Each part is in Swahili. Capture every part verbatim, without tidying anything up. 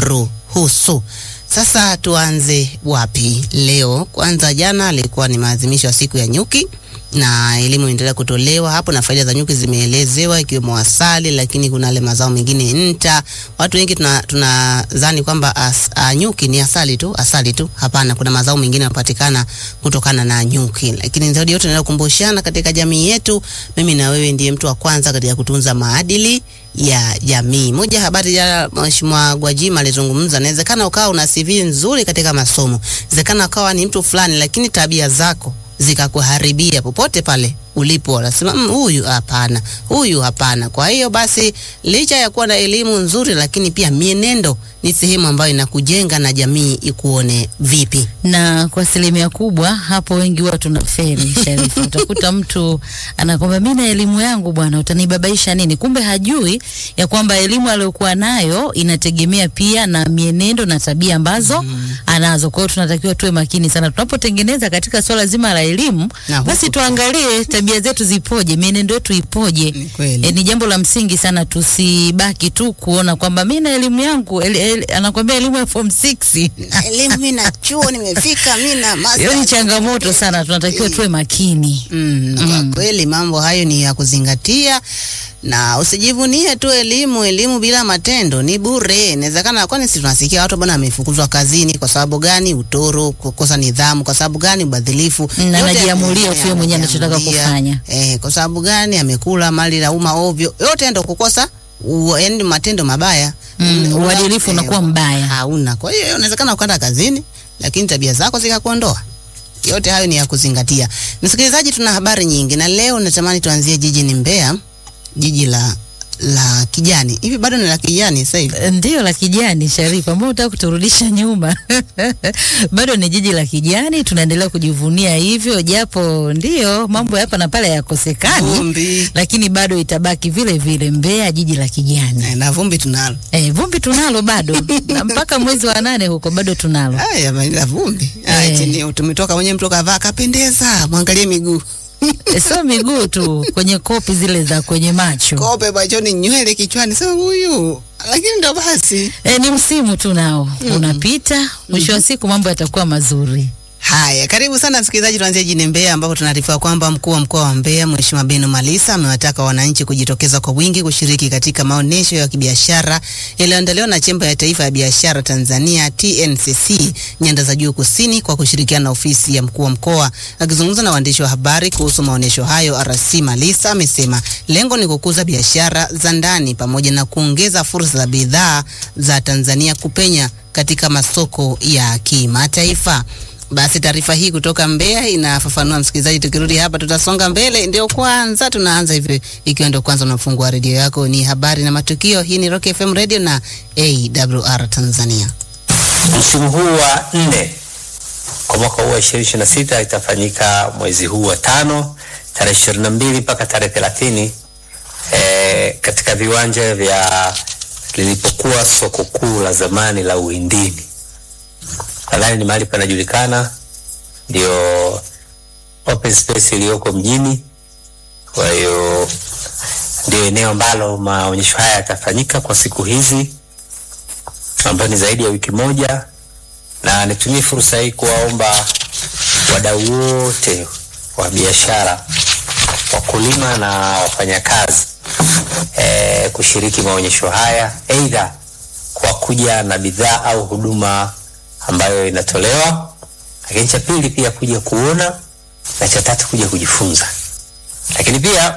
ruhusu. Sasa tuanze wapi leo? Kwanza, jana ilikuwa ni maadhimisho ya siku ya nyuki na elimu inaendelea kutolewa hapo, na faida za nyuki zimeelezewa ikiwemo asali, lakini kuna yale mazao mengine nta. Watu wengi tuna tunadhani kwamba as, a, nyuki ni asali tu, asali tu. Hapana, kuna mazao mengine yanapatikana kutokana na nyuki. Lakini zaidi yote tunataka kukumbushana katika jamii yetu, mimi na wewe ndiye mtu wa kwanza katika kutunza maadili ya jamii. Moja habari ya Mheshimiwa Gwajima alizungumza, inawezekana ukawa una C V nzuri katika masomo, inawezekana ukawa ni mtu fulani, lakini tabia zako zikakuharibia popote pale ulipo. Anasema huyu hapana, huyu hapana. Kwa hiyo basi, licha ya kuwa na elimu nzuri, lakini pia mienendo ni sehemu ambayo inakujenga na jamii ikuone vipi. Na kwa asilimia kubwa hapo wengi watu tunafeli Sharifa. Utakuta mtu anakwambia mimi na elimu yangu bwana, utanibabaisha nini? Kumbe hajui ya kwamba elimu aliyokuwa nayo inategemea pia na mienendo na tabia ambazo mm. anazo. Kwa hiyo tunatakiwa tuwe makini sana tunapotengeneza katika swala zima la elimu. Basi tuangalie tabia zetu zipoje, mienendo yetu ipoje. E, ni jambo la msingi sana, tusibaki tu kuona kwamba mimi na elimu yangu el, el, anakuambia elimu ya form six elimu mimi na chuo nimefika, mimi na master. Hiyo ni changamoto sana, tunatakiwa tuwe makini. Mm, mm. Kwa kweli mambo hayo ni ya kuzingatia, na usijivunie tu elimu. Elimu bila matendo ni bure. Inawezekana, kwani sisi tunasikia watu bwana amefukuzwa kazini kwa sababu gani? Utoro, kukosa nidhamu. Kwa sababu gani? Ubadhilifu. Na anajiamulia tu mwenyewe anachotaka kufanya. Eh, kwa sababu gani? Amekula mali la umma ovyo. Yote ndio kukosa yaani matendo mabaya. Mm, uadilifu unakuwa eh, mbaya. Hauna. Kwa hiyo unawezekana ukaenda kazini lakini tabia zako zikakuondoa. Yote hayo ni ya kuzingatia. Msikilizaji, tuna habari nyingi na leo natamani tuanzie jijini Mbeya, jiji la la kijani. Hivi bado ni la kijani sasa hivi? Ndio la kijani Sharifa, mbona unataka kuturudisha nyuma? Bado ni jiji la kijani, tunaendelea kujivunia hivyo, japo ndio mambo hapa na pale yakosekani, vumbi, lakini bado itabaki vile vile Mbeya jiji la kijani. E, na vumbi tunalo. Eh, vumbi tunalo bado. Na mpaka mwezi wa nane huko bado tunalo. Haya, la vumbi. Haya, chini tumetoka mwenyewe, mtu kavaa kapendeza, muangalie miguu. Sio miguu tu, kwenye kopi zile za kwenye macho. Kope bachoni, nywele kichwani, sasa huyu. Lakini ndo basi. E, ni msimu tu nao. Mm. Unapita, mwisho wa mm -hmm. siku mambo yatakuwa mazuri. Haya, karibu sana msikilizaji, tuanzie jijini Mbeya ambapo tunaarifiwa kwamba mkuu wa mkoa wa Mbeya Mheshimiwa Beno Malisa amewataka wananchi kujitokeza kwa wingi kushiriki katika maonesho ya kibiashara yaliyoandaliwa na Chemba ya Taifa ya Biashara Tanzania T N C C Nyanda za Juu Kusini kwa kushirikiana na ofisi ya mkuu wa mkoa. Akizungumza na waandishi wa habari kuhusu maonesho hayo, R C Malisa amesema lengo ni kukuza biashara za ndani pamoja na kuongeza fursa za bidhaa za Tanzania kupenya katika masoko ya kimataifa. Basi taarifa hii kutoka Mbeya inafafanua msikilizaji. Tukirudi hapa tutasonga mbele. Ndio kwanza tunaanza hivi, ikiwa ndio kwanza unafungua redio yako, ni habari na matukio. Hii ni Rock F M Radio na A W R Tanzania. Msimu huu wa nne kwa mwaka huu wa ishirini ishirini na sita itafanyika mwezi huu wa tano tarehe ishirini na mbili mpaka tarehe thelathini eh, katika viwanja vya lilipokuwa soko kuu la zamani la Uhindini. Nadhani ni mahali panajulikana, ndio open space iliyoko mjini. Kwa hiyo ndio eneo ambalo maonyesho haya yatafanyika kwa siku hizi ambayo ni zaidi ya wiki moja, na nitumie fursa hii kuwaomba wadau wote wa biashara, wakulima na wafanyakazi e, kushiriki maonyesho haya, aidha kwa kuja na bidhaa au huduma ambayo inatolewa, lakini cha pili pia kuja kuona, na cha tatu kuja kujifunza. Lakini pia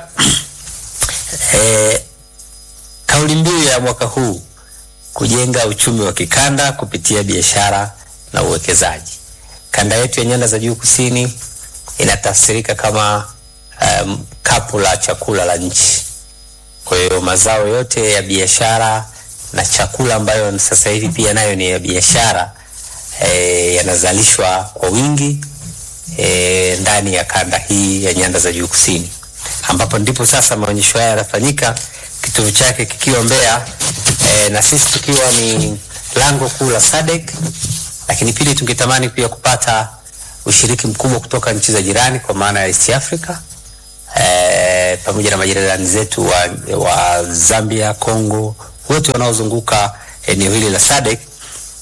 eh, kauli mbiu ya mwaka huu kujenga uchumi wa kikanda kupitia biashara na uwekezaji. Kanda yetu ya Nyanda za Juu Kusini inatafsirika kama um, kapu la chakula la nchi. Kwa hiyo mazao yote ya biashara na chakula ambayo sasa hivi pia nayo ni ya biashara E, yanazalishwa kwa wingi e, ndani ya kanda hii ya Nyanda za Juu Kusini, ambapo ndipo sasa maonyesho haya yanafanyika, kituo chake kikiwa Mbeya, e, na sisi tukiwa ni lango kuu la S A D C. Lakini pili, tungetamani pia kupata ushiriki mkubwa kutoka nchi za jirani kwa maana ya East Africa, e, pamoja na majirani zetu wa, wa Zambia, Kongo, wote wanaozunguka eneo hili la S A D C,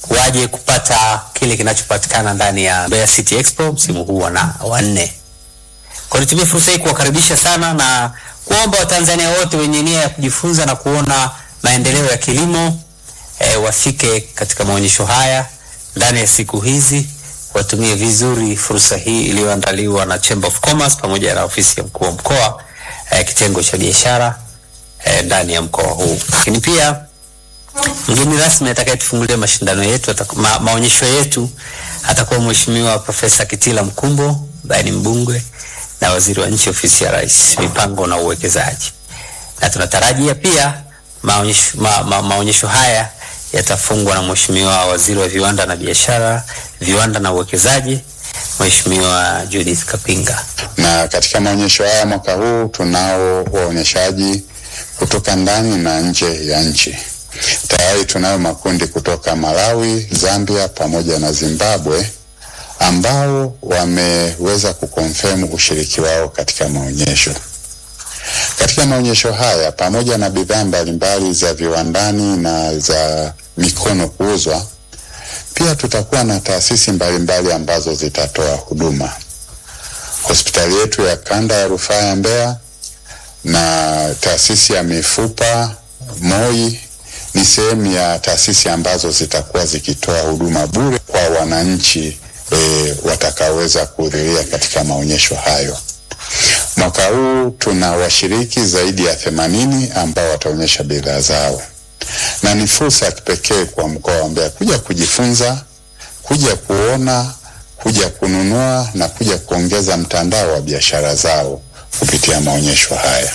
waje kupata kile kinachopatikana ndani ya Mbeya City Expo msimu huu wa nne. Kwa hiyo nitumie fursa hii kuwakaribisha sana na kuomba Watanzania wote wenye nia ya kujifunza na kuona maendeleo ya kilimo e, wafike katika maonyesho haya ndani ya siku hizi, watumie vizuri fursa hii iliyoandaliwa na Chamber of Commerce pamoja na ofisi ya mkuu wa mkoa e, kitengo cha biashara e, ndani ya mkoa huu. Lakini pia mgeni rasmi atakayetufungulia mashindano yetu ma, maonyesho yetu atakuwa Mheshimiwa Profesa Kitila Mkumbo ambaye ni mbunge na waziri wa nchi ofisi ya Rais mipango na uwekezaji. Na tunatarajia pia maonyesho ma, ma, maonyesho haya yatafungwa na Mheshimiwa waziri wa viwanda na biashara, viwanda na uwekezaji, Mheshimiwa Judith Kapinga. Na katika maonyesho haya mwaka huu tunao waonyeshaji kutoka ndani na nje ya nchi. Tayari tunayo makundi kutoka Malawi, Zambia pamoja na Zimbabwe ambao wameweza kukonfirm ushiriki wao katika maonyesho. Katika maonyesho haya pamoja na bidhaa mbalimbali za viwandani na za mikono kuuzwa, pia tutakuwa na taasisi mbalimbali ambazo zitatoa huduma. Hospitali yetu ya kanda ya rufaa ya Mbeya na taasisi ya mifupa Moi ni sehemu ya taasisi ambazo zitakuwa zikitoa huduma bure kwa wananchi e, watakaoweza kuhudhuria katika maonyesho hayo. Mwaka huu tuna washiriki zaidi ya themanini ambao wataonyesha bidhaa zao. Na ni fursa ya kipekee kwa mkoa wa Mbeya kuja kujifunza, kuja kuona, kuja kununua na kuja kuongeza mtandao wa biashara zao kupitia maonyesho haya.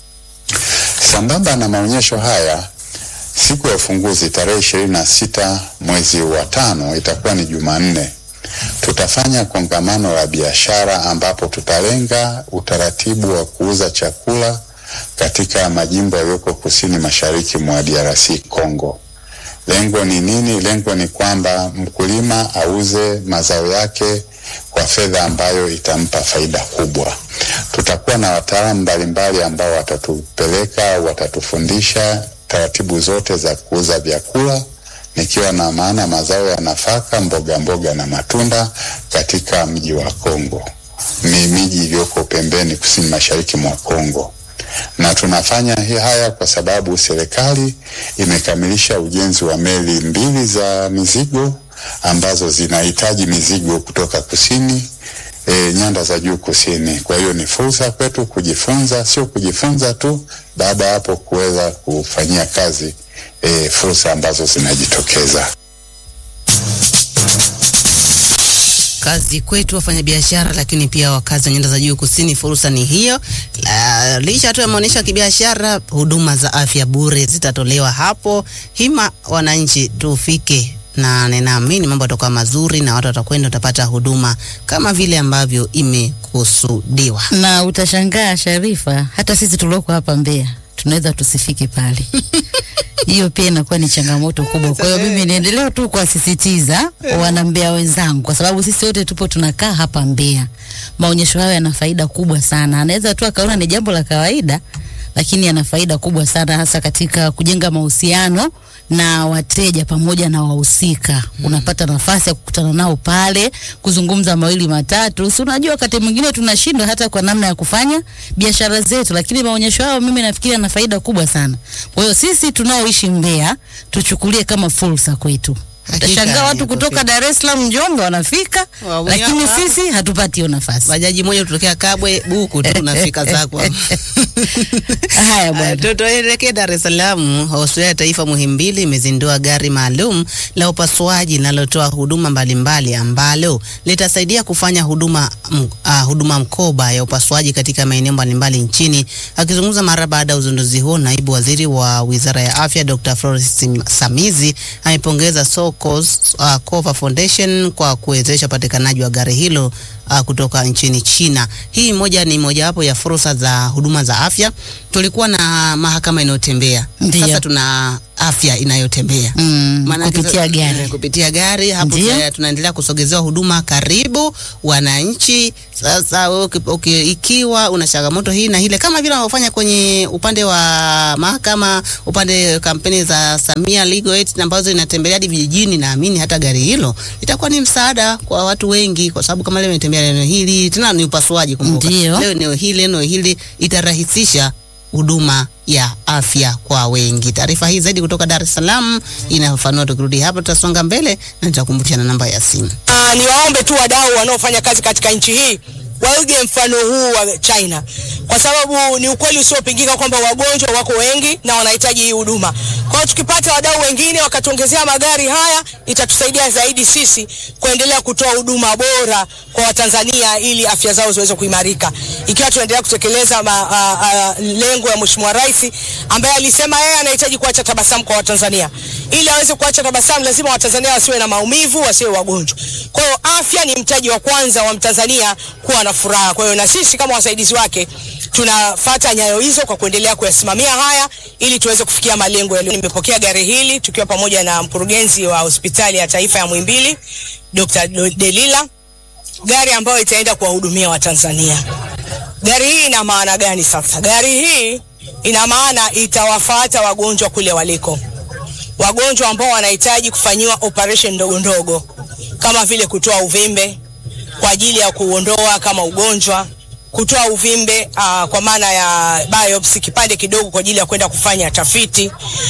Sambamba na maonyesho haya, siku ya ufunguzi tarehe ishirini na sita mwezi wa tano itakuwa ni Jumanne. Tutafanya kongamano la biashara ambapo tutalenga utaratibu wa kuuza chakula katika majimbo yaliyoko kusini mashariki mwa D R C Congo. Lengo ni nini? Lengo ni kwamba mkulima auze mazao yake kwa fedha ambayo itampa faida kubwa. Tutakuwa na wataalamu mbalimbali ambao watatupeleka, watatufundisha taratibu zote za kuuza vyakula, nikiwa na maana mazao ya nafaka, mboga mboga na matunda katika mji wa Kongo, ni miji iliyoko pembeni kusini mashariki mwa Kongo. Na tunafanya haya kwa sababu serikali imekamilisha ujenzi wa meli mbili za mizigo ambazo zinahitaji mizigo kutoka kusini, e, nyanda za juu kusini. Kwa hiyo ni fursa kwetu kujifunza, sio kujifunza tu, baada hapo kuweza kufanyia kazi e, fursa ambazo zinajitokeza. Kazi kwetu wafanya biashara, lakini pia wakazi wa nyanda za juu kusini, fursa ni hiyo. La, licha tu ya maonyesho ya kibiashara, huduma za afya bure zitatolewa hapo. Hima wananchi tufike, na ninaamini mambo yatakuwa mazuri na watu watakwenda utapata huduma kama vile ambavyo imekusudiwa. Na utashangaa Sharifa, hata sisi tulioko hapa Mbeya tunaweza tusifike pale. Hiyo pia inakuwa ni changamoto kubwa. Kwa hiyo mimi niendelea tu kuwasisitiza wana Mbeya wenzangu, kwa sababu sisi wote tupo tunakaa hapa Mbeya. Maonyesho hayo yana faida kubwa sana. Anaweza tu akaona ni jambo la kawaida, lakini yana faida kubwa sana, hasa katika kujenga mahusiano na wateja pamoja na wahusika. Hmm. Unapata nafasi ya kukutana nao pale, kuzungumza mawili matatu. Si unajua wakati mwingine tunashindwa hata kwa namna ya kufanya biashara zetu, lakini maonyesho hayo mimi nafikiri yana faida kubwa sana. Kwa hiyo sisi tunaoishi Mbeya tuchukulie kama fursa kwetu. Utashangaa watu kutoka Dar es Salaam, Njombe wanafika, wow, lakini ya sisi hatupati hiyo nafasi. Bajaji moja kutokea Kabwe buku tu unafika zako. Haya bwana. Tutoelekee Dar es Salaam. Hospitali ya Taifa Muhimbili imezindua gari maalum la upasuaji linalotoa huduma mbalimbali ambalo litasaidia kufanya huduma uh, huduma mkoba ya upasuaji katika maeneo mbalimbali nchini. Akizungumza mara baada ya uzinduzi huo, naibu waziri wa Wizara ya Afya Doctor Florence Samizi amepongeza so Uh, Cover Foundation kwa kuwezesha patikanaji wa gari hilo uh, kutoka nchini China. Hii moja ni moja wapo ya fursa za huduma za afya. Tulikuwa na mahakama inayotembea. Sasa tuna afya inayotembea. Mm, Maana kupitia gari. Kupitia gari hapo Ndiyo. tunaendelea kusogezewa huduma karibu wananchi. Sasa okay, okay, ikiwa una changamoto hii na ile kama vile wanaofanya kwenye upande wa mahakama, upande kampeni za Samia Legal Aid ambazo inatembelea hadi vijijini, naamini hata gari hilo itakuwa ni msaada kwa watu wengi, kwa sababu kama leo imetembea eneo hili, tena ni upasuaji, kumbuka. Ndiyo. Leo eneo hili eneo hili itarahisisha huduma ya afya kwa wengi. Taarifa hii zaidi kutoka Dar es Salaam inafafanua. Tukirudi hapa tutasonga mbele na nitakumbushana namba ya simu. Uh, ni waombe tu wadau wanaofanya kazi katika nchi hii waige mfano huu wa China, kwa sababu ni ukweli usiopingika kwamba wagonjwa wako wengi na wanahitaji hii huduma. Kwa hiyo tukipata wadau wengine wakatuongezea magari haya, itatusaidia zaidi sisi kuendelea kutoa huduma bora kwa Watanzania ili afya zao ziweze kuimarika. Ikiwa tunaendelea kutekeleza ma, a, a, lengo ya Mheshimiwa Rais ambaye alisema yeye anahitaji kuacha tabasamu kwa Watanzania. Ili aweze kuacha tabasamu lazima Watanzania wasiwe na maumivu, wasiwe wagonjwa. Kwa hiyo afya ni mtaji wa kwanza wa Mtanzania kuwa na furaha. Kwa hiyo na sisi kama wasaidizi wake tunafuata nyayo hizo kwa kuendelea kuyasimamia haya ili tuweze kufikia malengo yaliyo. Nimepokea gari hili tukiwa pamoja na mkurugenzi wa Hospitali ya Taifa ya Muhimbili, Doctor Delila, gari ambayo itaenda kuwahudumia Watanzania. Gari hii ina maana gani sasa? Gari hii ina maana itawafuata wagonjwa kule waliko. Wagonjwa ambao wanahitaji kufanyiwa operation ndogo ndogo kama vile kutoa uvimbe kwa ajili ya kuondoa kama ugonjwa, kutoa uvimbe uh, kwa maana ya biopsy, kipande kidogo kwa ajili ya kwenda kufanya tafiti,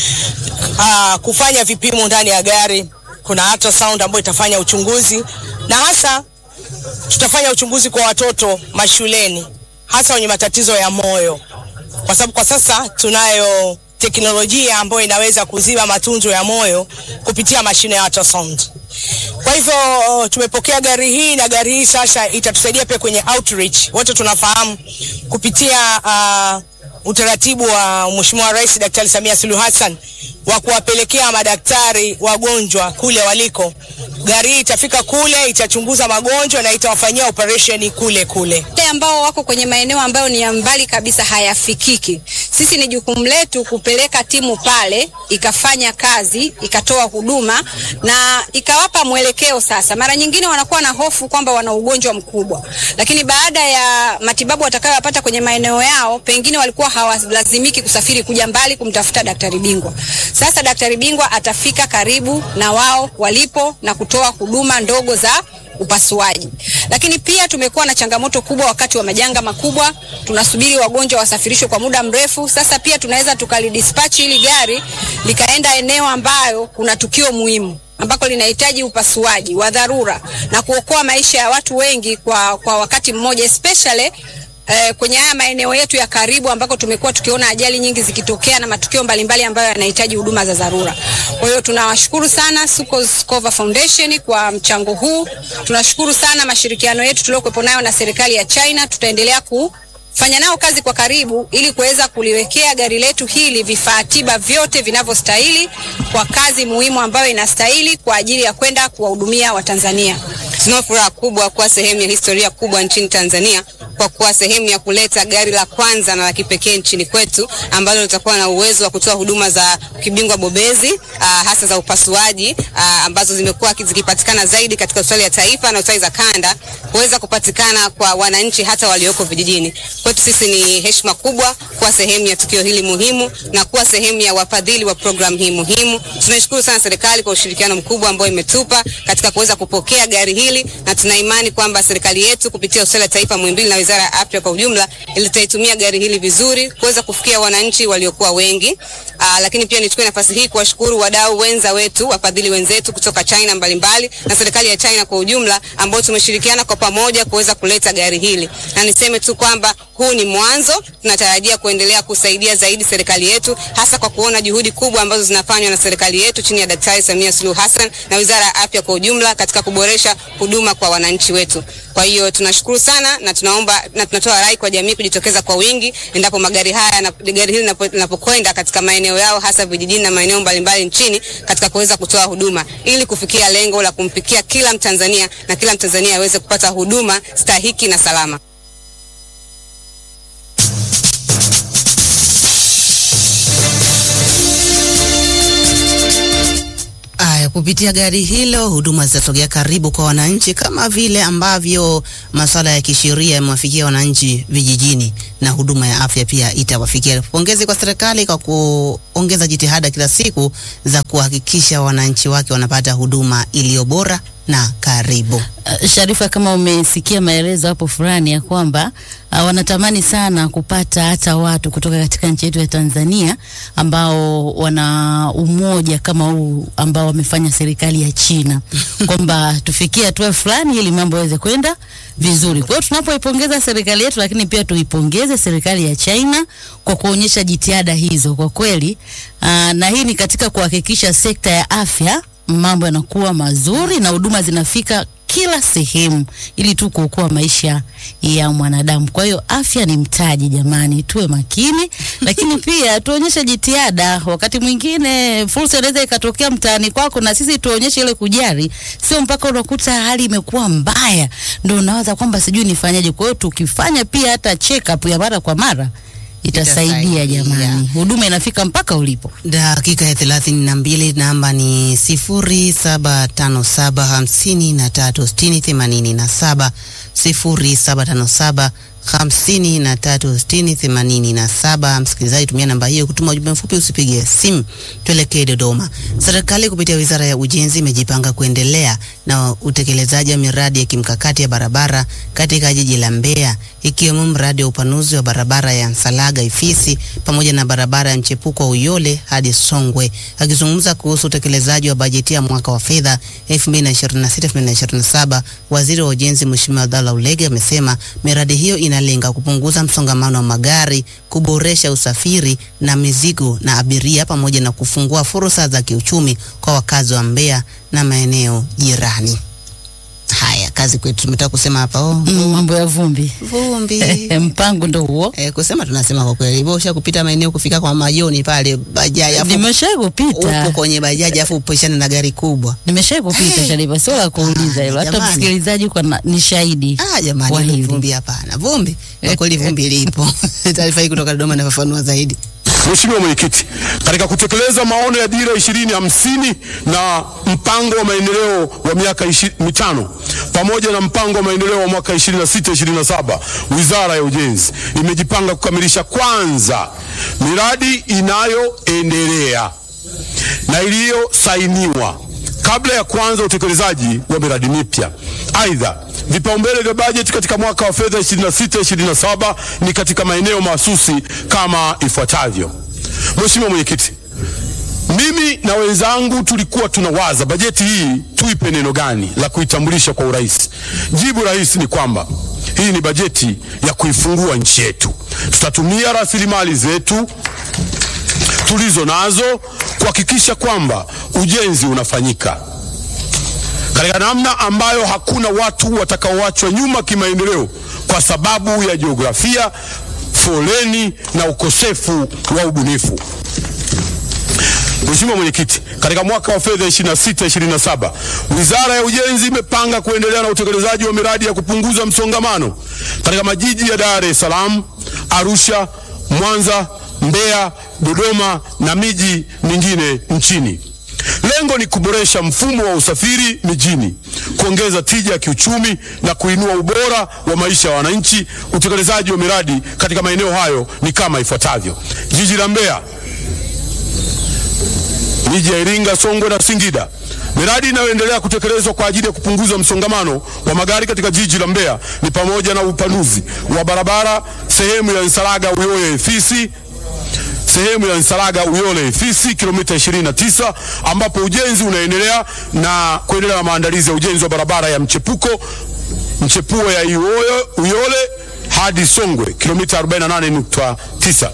uh, kufanya vipimo ndani ya gari. Kuna ultrasound ambayo itafanya uchunguzi, na hasa tutafanya uchunguzi kwa watoto mashuleni, hasa wenye matatizo ya moyo, kwa sababu kwa sasa tunayo teknolojia ambayo inaweza kuziba matunzo ya moyo kupitia mashine ya ultrasound. Kwa hivyo tumepokea gari hii, na gari hii sasa itatusaidia pia kwenye outreach. Wote tunafahamu kupitia uh, utaratibu wa Mheshimiwa Rais Daktari Samia Suluhu Hassan wa kuwapelekea madaktari wagonjwa kule waliko. Gari hii itafika kule, itachunguza magonjwa na itawafanyia operation kule kule. Wale ambao wako kwenye maeneo ambayo ni ya mbali kabisa, hayafikiki, sisi ni jukumu letu kupeleka timu pale ikafanya kazi, ikatoa huduma na ikawapa mwelekeo. Sasa mara nyingine wanakuwa na hofu kwamba wana ugonjwa mkubwa, lakini baada ya matibabu watakayopata kwenye maeneo yao, pengine walikuwa hawalazimiki kusafiri kuja mbali kumtafuta daktari bingwa. Sasa daktari bingwa atafika karibu na wao walipo na kutoa huduma ndogo za upasuaji. Lakini pia tumekuwa na changamoto kubwa wakati wa majanga makubwa, tunasubiri wagonjwa wasafirishwe kwa muda mrefu. Sasa pia tunaweza tukalidispatch hili gari likaenda eneo ambayo kuna tukio muhimu ambako linahitaji upasuaji wa dharura na kuokoa maisha ya watu wengi kwa kwa wakati mmoja, especially Eh, kwenye haya maeneo yetu ya karibu ambako tumekuwa tukiona ajali nyingi zikitokea na matukio mbalimbali ambayo yanahitaji huduma za dharura. Kwa hiyo tunawashukuru sana Sucos Cover Foundation kwa mchango huu. Tunashukuru sana mashirikiano yetu tuliokuwepo nayo na serikali ya China. Tutaendelea kufanya nao kazi kwa karibu ili kuweza kuliwekea gari letu hili vifaa tiba vyote vinavyostahili kwa kazi muhimu ambayo inastahili kwa ajili ya kwenda kuwahudumia Watanzania. Tuna furaha kubwa kuwa sehemu ya historia kubwa nchini Tanzania, kwa kuwa sehemu ya kuleta gari la kwanza na la kipekee nchini kwetu ambalo litakuwa na uwezo wa kutoa huduma za kibingwa bobezi, uh, hasa za upasuaji uh, ambazo zimekuwa zikipatikana zaidi katika hospitali ya taifa na hospitali za kanda, kuweza kupatikana kwa wananchi hata walioko vijijini. Kwetu sisi ni heshima kubwa kuwa sehemu ya tukio hili muhimu na kuwa sehemu ya wafadhili wa program hii muhimu. Tunashukuru sana serikali kwa ushirikiano mkubwa ambao imetupa katika kuweza kupokea gari hili, na tuna imani kwamba serikali yetu kupitia hospitali ya taifa Muhimbili na Wizara ya Afya kwa ujumla ilitaitumia gari hili vizuri kuweza kufikia wananchi waliokuwa wengi. Aa, lakini pia nichukue nafasi hii kuwashukuru wadau wenza wetu, wafadhili wenzetu kutoka China mbalimbali na serikali ya China kwa ujumla ambao tumeshirikiana kwa pamoja kuweza kuleta gari hili. Na niseme tu kwamba huu ni mwanzo, tunatarajia kuendelea kusaidia zaidi serikali yetu, hasa kwa kuona juhudi kubwa ambazo zinafanywa na serikali yetu chini ya Daktari Samia Suluhu Hassan na Wizara ya Afya kwa ujumla katika kuboresha huduma kwa wananchi wetu. Kwa hiyo tunashukuru sana na tunaomba na tunatoa rai kwa jamii kujitokeza kwa wingi endapo magari haya na gari hili linapokwenda katika maeneo yao, hasa vijijini na maeneo mbalimbali nchini, katika kuweza kutoa huduma ili kufikia lengo la kumfikia kila Mtanzania na kila Mtanzania aweze kupata huduma stahiki na salama. kupitia gari hilo huduma zitasogea karibu kwa wananchi kama vile ambavyo masuala ya kisheria yamewafikia wananchi vijijini, na huduma ya afya pia itawafikia. Pongezi kwa serikali kwa kuongeza jitihada kila siku za kuhakikisha wananchi wake wanapata huduma iliyo bora na karibu. Uh, Sharifa, kama umesikia maelezo hapo fulani ya kwamba uh, wanatamani sana kupata hata watu kutoka katika nchi yetu ya Tanzania ambao wana umoja kama huu ambao wamefanya serikali ya China kwamba tufikie hatua fulani ili mambo yaweze kwenda vizuri. Kwa hiyo tunapoipongeza serikali yetu, lakini pia tuipongeze serikali ya China kwa kuonyesha jitihada hizo kwa kweli. Uh, na hii ni katika kuhakikisha sekta ya afya mambo yanakuwa mazuri na huduma zinafika kila sehemu ili tu kuokoa maisha ya mwanadamu. Kwa hiyo afya ni mtaji jamani, tuwe makini lakini pia tuonyeshe jitihada. Wakati mwingine fursa inaweza ikatokea mtaani kwako na sisi tuonyeshe ile kujali, sio mpaka unakuta hali imekuwa mbaya ndio unawaza kwamba sijui nifanyaje. Kwa hiyo tukifanya pia hata check up ya mara kwa mara itasaidia jamani, huduma inafika mpaka ulipo. Dakika ya thelathini na mbili, namba ni sifuri saba tano saba hamsini na tatu sitini themanini na saba, sifuri saba tano saba hamsini na tatu sitini themanini na saba. Msikilizaji, tumia namba hiyo kutuma ujumbe mfupi, usipige simu. Tuelekee Dodoma. Serikali kupitia Wizara ya Ujenzi imejipanga kuendelea na utekelezaji wa miradi ya kimkakati ya barabara katika jiji la Mbeya, ikiwemo mradi wa upanuzi wa barabara ya Nsalaga Ifisi pamoja na barabara ya mchepuko Uyole hadi Songwe. Akizungumza kuhusu utekelezaji wa bajeti ya mwaka wa fedha elfu mbili na ishirini na sita elfu mbili na ishirini na saba, Waziri wa Ujenzi Mheshimiwa Abdalla Ulege amesema miradi hiyo inalenga kupunguza msongamano wa magari, kuboresha usafiri na mizigo na abiria pamoja na kufungua fursa za kiuchumi kwa wakazi wa Mbeya na maeneo jirani. Haya, kazi kwetu tumetaka kusema hapa oh, mm, mambo ya vumbi. Vumbi. Mpango ndo huo. Eh, kusema tunasema kwa kweli. Bosha kupita maeneo kufika kwa Majoni pale bajaji afu. Nimeshawahi kupita. Upo kwenye bajaji afu upishane na gari kubwa. Nimeshawahi kupita hey. Sharifa, sio la kuuliza hilo. Hata msikilizaji kwa ni shahidi. Ah jamani, vumbi hapana. Vumbi. Kwa kweli vumbi lipo. Taarifa hii kutoka Dodoma inafafanua zaidi. Mheshimiwa Mwenyekiti, katika kutekeleza maono ya dira ishirini hamsini na mpango wa maendeleo wa miaka mitano pamoja na mpango wa maendeleo wa mwaka ishirini na sita ishirini na saba, Wizara ya Ujenzi imejipanga kukamilisha kwanza miradi inayoendelea na iliyosainiwa kabla ya kuanza utekelezaji wa miradi mipya. Aidha, vipaumbele vya bajeti katika mwaka wa fedha ishirini na sita ishirini na saba ni katika maeneo mahsusi kama ifuatavyo. Mheshimiwa Mwenyekiti, mimi na wenzangu tulikuwa tunawaza bajeti hii tuipe neno gani la kuitambulisha kwa urahisi. Jibu rahisi ni kwamba hii ni bajeti ya kuifungua nchi yetu. Tutatumia rasilimali zetu tulizo nazo kuhakikisha kwamba ujenzi unafanyika katika namna ambayo hakuna watu watakaoachwa nyuma kimaendeleo kwa sababu ya jiografia, foleni na ukosefu wa ubunifu. Mheshimiwa Mwenyekiti, katika mwaka wa fedha ishirini na sita ishirini na saba, Wizara ya Ujenzi imepanga kuendelea na utekelezaji wa miradi ya kupunguza msongamano katika majiji ya Dar es Salaam, Arusha, Mwanza, Mbeya, Dodoma na miji mingine nchini. Lengo ni kuboresha mfumo wa usafiri mijini, kuongeza tija ya kiuchumi na kuinua ubora wa maisha ya wananchi. Utekelezaji wa miradi katika maeneo hayo ni kama ifuatavyo: jiji la Mbeya, miji ya Iringa, Songwe na Singida. Miradi inayoendelea kutekelezwa kwa ajili ya kupunguza msongamano wa magari katika jiji la Mbeya ni pamoja na upanuzi wa barabara sehemu ya Nsalaga Uyole Ifisi, sehemu ya Nsalaga Uyole Ifisi kilomita ishirini na tisa, ambapo ujenzi unaendelea na kuendelea na maandalizi ya ujenzi wa barabara ya mchepuko mchepuo ya Uyole, Uyole hadi Songwe kilomita arobaini na nane nukta tisa.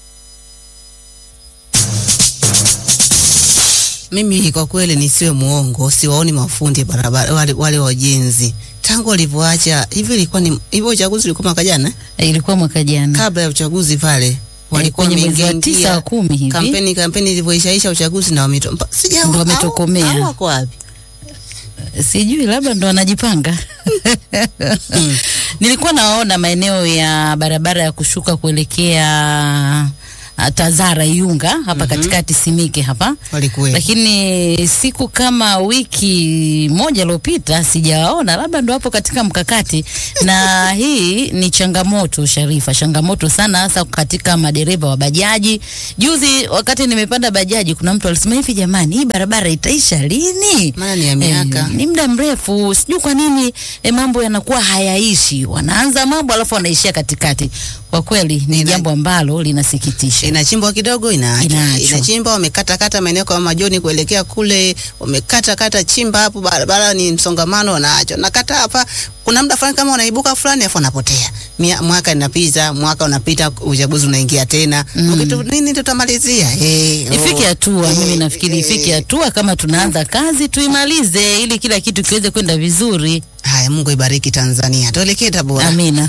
Mimi kwa kweli nisiwe muongo, siwaoni mafundi barabara wale, wale wa ujenzi tangu walivyoacha. Hivi ilikuwa ni hivyo, uchaguzi ulikuwa mwaka jana? E, ilikuwa mwaka jana. Kabla ya uchaguzi pale walikuwa kwenye mwezi wa tisa kumi hivi. Kampeni kampeni ilivyoishaisha uchaguzi na wamito. Sijao ndo wametokomea. Au wako wapi? Sijui, labda ndo wanajipanga. hmm. Nilikuwa naona maeneo ya barabara ya kushuka kuelekea Tazara Iunga hapa mm-hmm. katikati Simike hapa. Walikuwa. Lakini siku kama wiki moja iliyopita sijawaona, labda ndo hapo katika mkakati. Na hii ni changamoto Sharifa, changamoto sana hasa katika madereva wa bajaji. Juzi wakati nimepanda bajaji kuna mtu alisema hivi, jamani hii barabara itaisha lini? Maana ni ya miaka. E, ni muda mrefu. Sijui kwa nini e, mambo yanakuwa hayaishi. Wanaanza mambo alafu wanaishia katikati. Kwa kweli ni Ina, jambo ambalo linasikitisha. Inachimbwa kidogo inaachwa. Inachimbwa wamekata kata maeneo kama Majoni kuelekea kule, wamekata kata chimba hapo, barabara ni msongamano wanaacha. Nakata hapa kuna muda fulani kama unaibuka fulani afu anapotea. Mwaka inapita, mwaka unapita, uchaguzi unaingia tena. Mm. Ukitu nini tutamalizia? Eh, oh. Ifike hatua, eh, mimi nafikiri eh, ifike hatua kama tunaanza kazi tuimalize ili kila kitu kiweze kwenda vizuri. Haya, Mungu ibariki Tanzania. Tuelekee Tabora. Amina.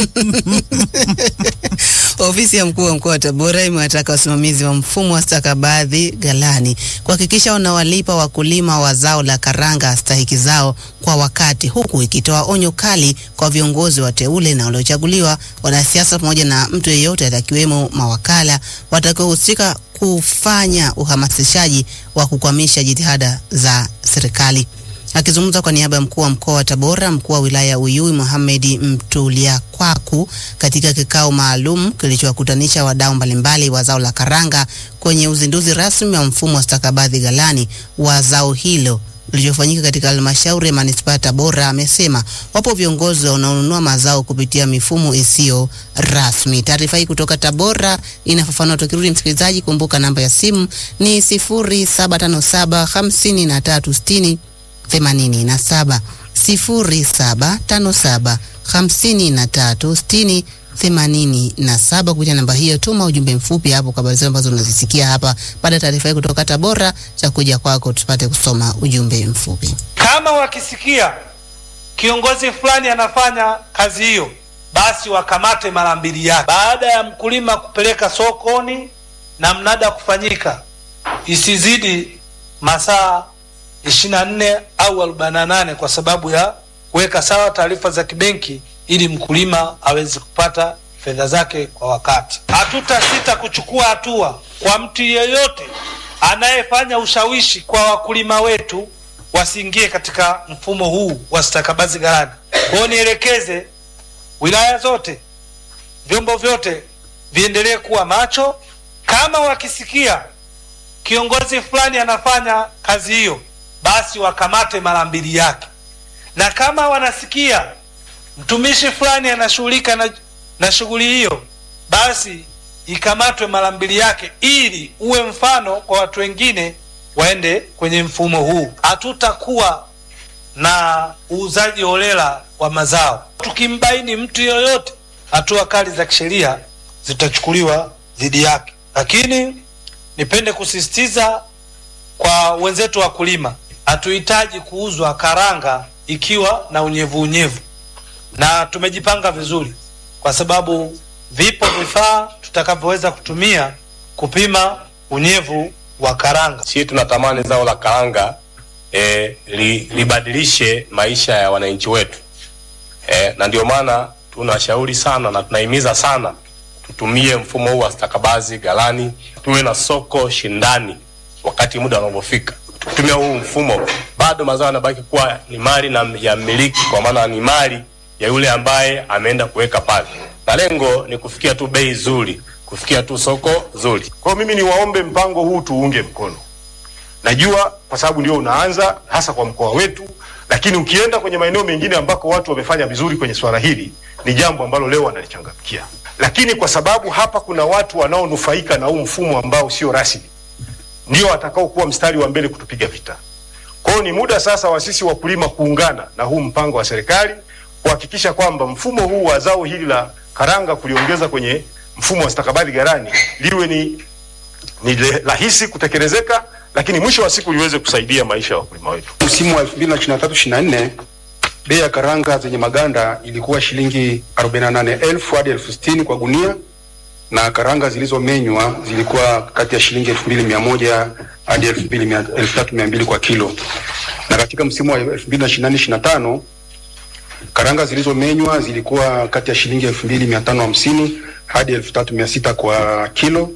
Ofisi ya mkuu wa mkoa wa Tabora imewataka wasimamizi wa mfumo wa stakabadhi ghalani kuhakikisha wanawalipa wakulima wa zao la karanga stahiki zao kwa wakati, huku ikitoa onyo kali kwa viongozi wateule na waliochaguliwa, wanasiasa pamoja na mtu yeyote atakiwemo mawakala watakaohusika kufanya uhamasishaji wa kukwamisha jitihada za serikali. Akizungumza kwa niaba ya mkuu wa mkoa wa Tabora, mkuu wa wilaya Uyui Mohamed Mtulia Kwaku katika kikao maalum kilichowakutanisha wadau mbalimbali wa zao la karanga kwenye uzinduzi rasmi wa mfumo wa stakabadhi ghalani wa zao hilo uliofanyika katika halmashauri ya manispaa ya Tabora, amesema wapo viongozi wanaonunua mazao kupitia mifumo isiyo rasmi. Taarifa hii kutoka Tabora inafafanua. Tukirudi msikilizaji, kumbuka namba ya simu ni sifuri saba tano saba hamsini na tatu sitini themanini na saba, sifuri saba tano saba hamsini na tatu sitini themanini na saba. Kupitia namba hiyo tuma ujumbe mfupi hapo kwa habari ambazo unazisikia hapa. Baada ya taarifa hii kutoka Tabora, cha kuja kwako tupate kusoma ujumbe mfupi. Kama wakisikia kiongozi fulani anafanya kazi hiyo, basi wakamate mara mbili yake. Baada ya mkulima kupeleka sokoni na mnada kufanyika, isizidi masaa ishirini na nne au arobaini na nane kwa sababu ya kuweka sawa taarifa za kibenki ili mkulima aweze kupata fedha zake kwa wakati. Hatutasita kuchukua hatua kwa mtu yeyote anayefanya ushawishi kwa wakulima wetu wasiingie katika mfumo huu wa stakabadhi ghalani. Kwa hiyo nielekeze wilaya zote, vyombo vyote viendelee kuwa macho. Kama wakisikia kiongozi fulani anafanya kazi hiyo, basi wakamate mara mbili yake. Na kama wanasikia mtumishi fulani anashughulika na, na shughuli hiyo, basi ikamatwe mara mbili yake ili uwe mfano kwa watu wengine waende kwenye mfumo huu. Hatutakuwa na uuzaji holela wa mazao. Tukimbaini mtu yoyote, hatua kali za kisheria zitachukuliwa dhidi yake. Lakini nipende kusisitiza kwa wenzetu wakulima, hatuhitaji kuuzwa karanga ikiwa na unyevu unyevu, na tumejipanga vizuri kwa sababu vipo vifaa tutakavyoweza kutumia kupima unyevu wa karanga. Sisi tunatamani zao la karanga eh, li, libadilishe maisha ya wananchi wetu eh, na ndio maana tunashauri sana na tunahimiza sana tutumie mfumo huu wa stakabadhi ghalani, tuwe na soko shindani wakati muda unapofika. Tukitumia huu mfumo, bado mazao yanabaki kuwa ni mali na ya miliki, kwa maana ni mali ya yule ambaye ameenda kuweka pale, na lengo ni kufikia tu bei nzuri, kufikia tu soko zuri. Kwa mimi niwaombe mpango huu tuunge mkono. Najua kwa sababu ndio unaanza hasa kwa mkoa wetu, lakini ukienda kwenye maeneo mengine ambako watu wamefanya vizuri kwenye swala hili, ni jambo ambalo leo wanalichangamkia. Lakini kwa sababu hapa kuna watu wanaonufaika na huu mfumo ambao sio rasmi, ndio watakao kuwa mstari wa mbele kutupiga vita. Kwa hiyo ni muda sasa wa sisi wakulima kuungana na huu mpango wa serikali kuhakikisha kwamba mfumo huu wa zao hili la karanga kuliongeza kwenye mfumo wa stakabadhi ghalani liwe ni ni rahisi kutekelezeka, lakini mwisho wa siku liweze kusaidia maisha ya wakulima wetu. Msimu wa elfu mbili na ishirini na tatu ishirini na nne bei ya karanga zenye maganda ilikuwa shilingi arobaini na nane elfu hadi elfu sitini kwa gunia, na karanga zilizomenywa zilikuwa kati ya shilingi elfu mbili mia moja hadi elfu tatu mia mbili kwa kilo. Na katika msimu wa elfu mbili na ishirini na nne ishirini na tano karanga zilizomenywa zilikuwa kati ya shilingi elfu mbili mia tano hamsini hadi elfu tatu mia sita kwa kilo,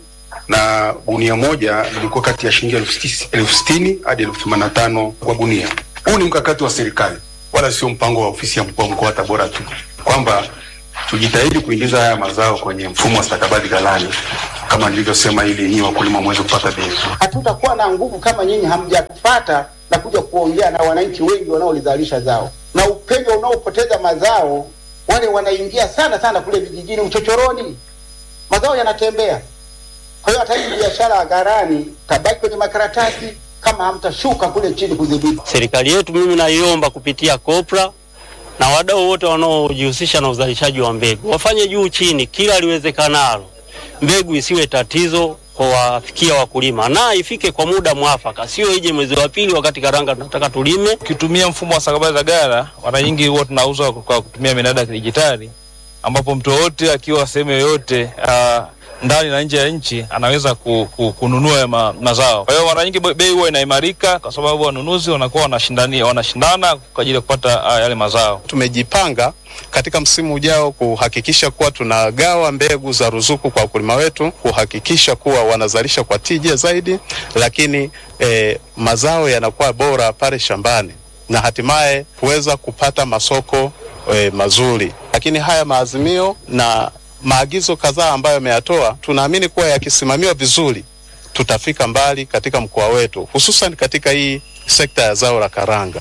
na gunia moja lilikuwa kati ya shilingi elfu sitini hadi elfu themanini na tano kwa gunia. Huu ni mkakati wa serikali, wala sio mpango wa ofisi ya mkuu wa mkoa wa Tabora tu, kwamba tujitahidi kuingiza haya mazao kwenye mfumo wa stakabadhi ghalani kama nilivyosema, ili nyinyi wakulima muweze kupata bei. Hatutakuwa na nguvu kama nyinyi hamjapata na kuja kuongea na wananchi wengi wanaolizalisha zao, na upenyo unaopoteza mazao, wale wanaingia sana sana kule vijijini uchochoroni, mazao yanatembea. Kwa hiyo hata hii biashara ya ghalani tabaki kwenye makaratasi kama hamtashuka kule chini kudhibiti. Serikali yetu mimi naiomba kupitia Kopra na wadau wote wanaojihusisha na uzalishaji wa mbegu wafanye juu chini kila liwezekanalo, mbegu isiwe tatizo kwa wafikia wakulima na ifike kwa muda mwafaka, sio ije mwezi wa pili wakati karanga tunataka tulime. Kitumia mfumo wa stakabadhi za ghala, mara nyingi huwa tunauza kwa kutumia minada ya kidijitali, ambapo mtu wote akiwa sehemu yoyote uh, ndani na nje ya nchi anaweza ku, ku, kununua ma, mazao. Kwa hiyo mara nyingi bei huwa inaimarika kwa sababu wanunuzi wanakuwa wanashindania wanashindana kwa ajili ya kupata uh, yale mazao. Tumejipanga katika msimu ujao kuhakikisha kuwa tunagawa mbegu za ruzuku kwa wakulima wetu, kuhakikisha kuwa wanazalisha kwa tija zaidi, lakini eh, mazao yanakuwa bora pale shambani na hatimaye kuweza kupata masoko eh, mazuri. Lakini haya maazimio na maagizo kadhaa ambayo yameyatoa, tunaamini kuwa yakisimamiwa vizuri tutafika mbali katika mkoa wetu, hususan katika hii sekta ya zao la karanga.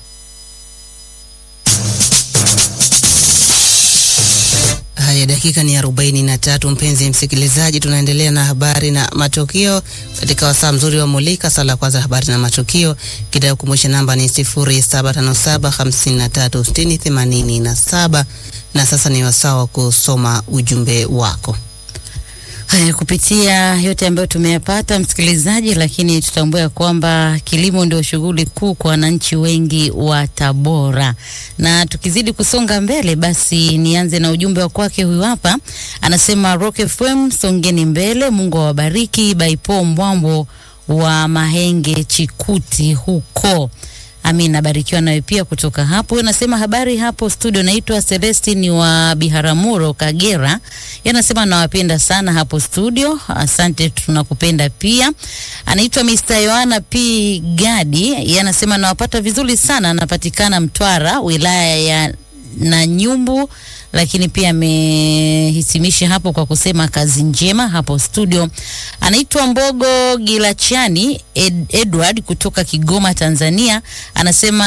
Haya, dakika ni arobaini na tatu, mpenzi msikilizaji, tunaendelea na habari na matukio katika wasaa mzuri wa Mulika. Sala kwanza habari na matukio, kitakukumbusha namba ni sifuri saba tano saba hamsini na tatu sitini themanini na saba. Na sasa ni wasaa wa kusoma ujumbe wako. Haya, kupitia yote ambayo tumeyapata msikilizaji, lakini tutambua kwamba kilimo ndio shughuli kuu kwa wananchi wengi wa Tabora. Na tukizidi kusonga mbele, basi nianze na ujumbe wa kwake. Huyu hapa anasema Rock F M songeni mbele, Mungu awabariki. Baipo Mbwambo wa Mahenge Chikuti huko. Amina, barikiwa nawe pia kutoka hapo. Anasema habari hapo studio, naitwa Celestine wa Biharamulo Kagera. Yanasema nawapenda sana hapo studio. Asante, tunakupenda pia. Anaitwa mister Yohana P Gadi. Yanasema nawapata vizuri sana, anapatikana Mtwara wilaya ya Nanyumbu, lakini pia amehitimisha hapo kwa kusema kazi njema hapo studio. Anaitwa Mbogo Gilachani Ed, Edward kutoka Kigoma Tanzania. Anasema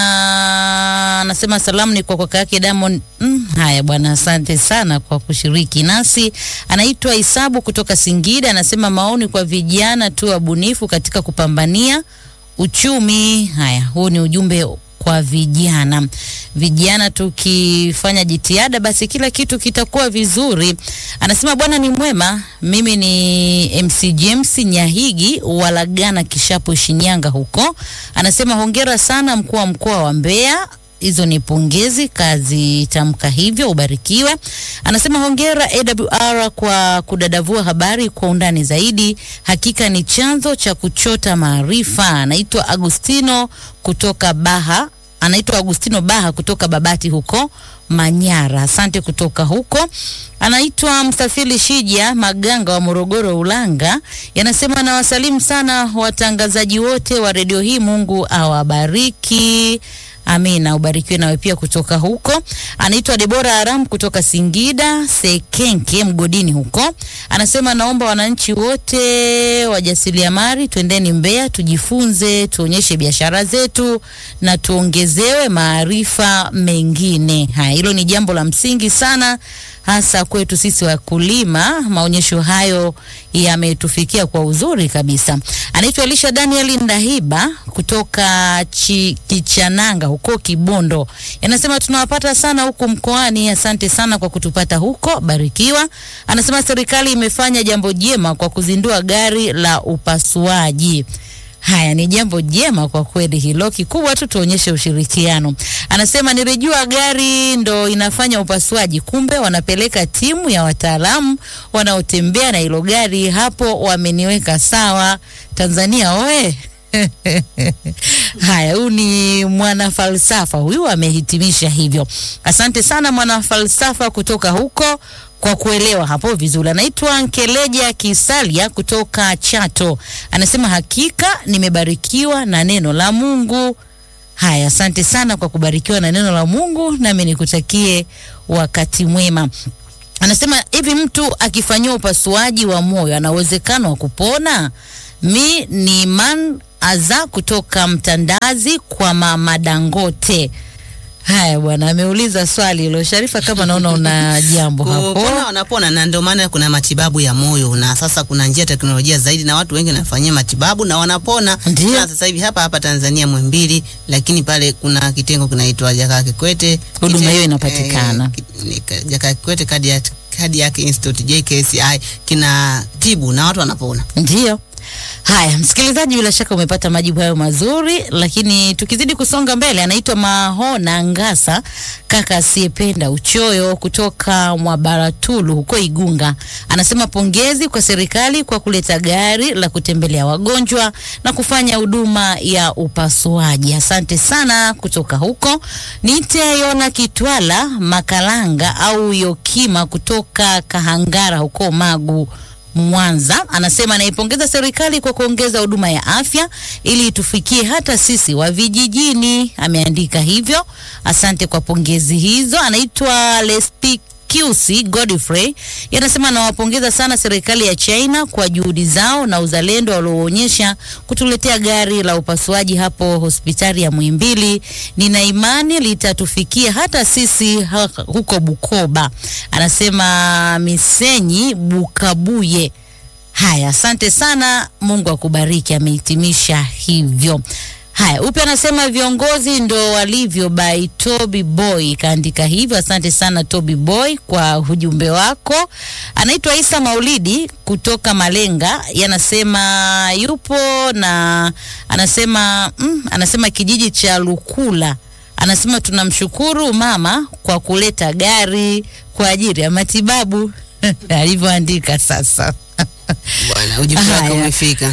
anasema salamu ni kwa kaka yake Diamond. Mm, haya bwana, asante sana kwa kushiriki nasi. Anaitwa Isabu kutoka Singida. Anasema maoni kwa vijana tu wabunifu katika kupambania uchumi. Haya, huu ni ujumbe kwa vijana. Vijana tukifanya jitihada, basi kila kitu kitakuwa vizuri. Anasema bwana ni mwema. Mimi ni M C James Nyahigi Walagana Kishapo Shinyanga huko. Anasema hongera sana mkuu wa mkoa wa Mbeya. Hizo ni pongezi, kazi tamka hivyo, ubarikiwe. Anasema hongera A W R kwa kudadavua habari kwa undani zaidi. Hakika ni chanzo cha kuchota maarifa. Anaitwa Agustino kutoka Baha. Anaitwa Agustino Baha kutoka Babati huko Manyara. Asante kutoka huko. Anaitwa Msafiri Shija Maganga wa Morogoro Ulanga. Yanasema na wasalimu sana watangazaji wote wa redio hii, Mungu awabariki. Amina, ubarikiwe nawe pia kutoka huko. Anaitwa Debora Aram kutoka Singida Sekenke Mgodini huko. Anasema naomba wananchi wote wajasiriamali twendeni Mbeya tujifunze, tuonyeshe biashara zetu na tuongezewe maarifa mengine. Haya, hilo ni jambo la msingi sana hasa kwetu sisi wakulima. Maonyesho hayo yametufikia kwa uzuri kabisa. Anaitwa Elisha Daniel Ndahiba kutoka Chi, Kichananga huko Kibondo. Yanasema tunawapata sana huko mkoani. Asante sana kwa kutupata huko, barikiwa. Anasema serikali imefanya jambo jema kwa kuzindua gari la upasuaji. Haya, ni jambo jema kwa kweli hilo, kikubwa tu tuonyeshe ushirikiano. Anasema nilijua gari ndo inafanya upasuaji, kumbe wanapeleka timu ya wataalamu wanaotembea na hilo gari. Hapo wameniweka sawa. Tanzania oe. Haya, huyu ni mwana falsafa, huyu amehitimisha hivyo. Asante sana mwana falsafa kutoka huko kwa kuelewa hapo vizuri. Anaitwa Nkeleja Kisalia kutoka Chato. Anasema hakika nimebarikiwa na neno la Mungu. Haya, asante sana kwa kubarikiwa na neno la Mungu, nami nikutakie wakati mwema. Anasema hivi, mtu akifanywa upasuaji wa moyo ana uwezekano wa kupona? Mi ni man aza kutoka Mtandazi kwa Mama Dangote. Haya bwana, ameuliza swali hilo. Sharifa, kama naona una jambo hapo. Kupona wanapona, na ndio maana kuna matibabu ya moyo, na sasa kuna njia teknolojia zaidi na watu wengi wanafanyia matibabu na wanapona. Na sasa hivi hapa hapa Tanzania Muhimbili, lakini pale kuna kitengo kinaitwa Jakaya Kikwete. Huduma hiyo inapatikana. Eh, Jakaya Kikwete Cardiac Cardiac Institute J K C I kina tibu na watu wanapona. Ndio. Haya, msikilizaji, bila shaka umepata majibu hayo mazuri, lakini tukizidi kusonga mbele, anaitwa Mahona Ngasa, kaka asiyependa uchoyo kutoka Mwabaratulu huko Igunga. Anasema pongezi kwa serikali kwa kuleta gari la kutembelea wagonjwa na kufanya huduma ya upasuaji. Asante sana kutoka huko. Niite Yona Kitwala Makalanga au Yokima kutoka Kahangara huko Magu, Mwanza. Anasema naipongeza serikali kwa kuongeza huduma ya afya ili tufikie hata sisi wa vijijini. Ameandika hivyo. Asante kwa pongezi hizo. Anaitwa Lespi Q C Godfrey. Yanasema nawapongeza sana serikali ya China kwa juhudi zao na uzalendo walioonyesha kutuletea gari la upasuaji hapo hospitali ya Muhimbili. Nina imani litatufikia hata sisi huko Bukoba. Anasema Misenyi Bukabuye. Haya, asante sana, Mungu akubariki. Amehitimisha hivyo. Haya, upi anasema viongozi ndo walivyo by Toby Boy. Kaandika hivyo. Asante sana Toby Boy kwa ujumbe wako. Anaitwa Isa Maulidi kutoka Malenga. Yanasema yupo na anasema mm, anasema kijiji cha Lukula. Anasema tunamshukuru mama kwa kuleta gari kwa ajili ya matibabu. Alivyoandika sasa. Bwana, ujumbe wako umefika.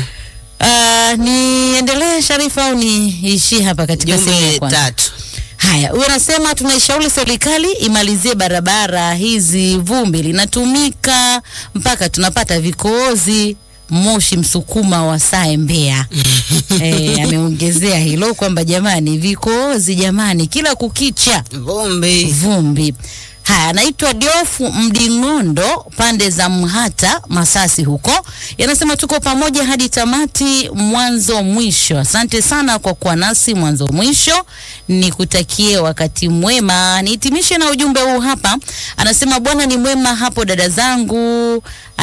Uh, niendelee Sharifa au niishie hapa katika sehemu ya kwanza? Tatu. Haya, unasema tunaishauri serikali imalizie barabara hizi, vumbi linatumika mpaka tunapata vikohozi. Moshi Msukuma wa Sae Mbeya. Eh, ameongezea hilo kwamba jamani, vikohozi jamani, kila kukicha vumbi vumbi. Haya, anaitwa Diofu Mdingondo pande za Mhata Masasi huko. Yanasema tuko pamoja hadi tamati mwanzo mwisho. Asante sana kwa kuwa nasi mwanzo mwisho. Nikutakie wakati mwema. Nihitimishe na ujumbe huu hapa. Anasema Bwana ni mwema hapo dada zangu.